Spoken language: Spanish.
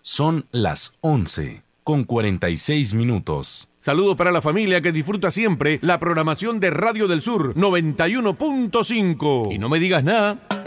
Son las 11:46. Saludos para la familia que disfruta siempre la programación de Radio del Sur 91.5. Y no me digas nada.